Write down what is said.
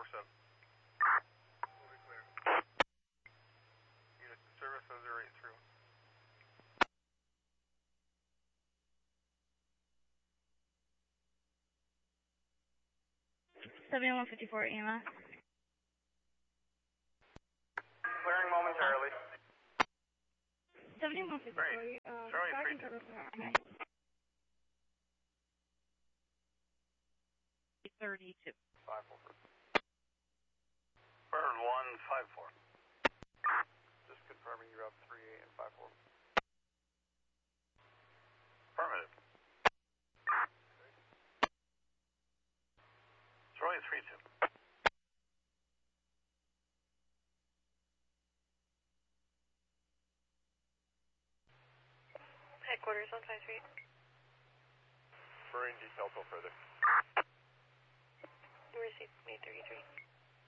47. Will be clear. Unit service 083. 7154 EMS. Clearing momentarily. 7154. Great. Charlie 32. 32. 544. Bird 154. Just confirming you're up 38 and 54. Affirmative. Charlie 32. Headquarters 153. Referring detail till further. Receive May 33.